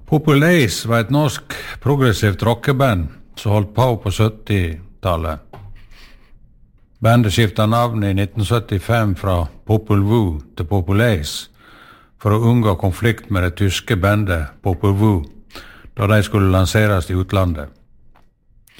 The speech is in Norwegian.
Populace var et norsk progressivt rockeband som holdt på 70-tallet. Bandet skiftet navn i 1975 fra Popol Vuh til Populace for å unngå konflikt med det tyske bandet Popol Vuh, da de skulle lanseres i utlandet.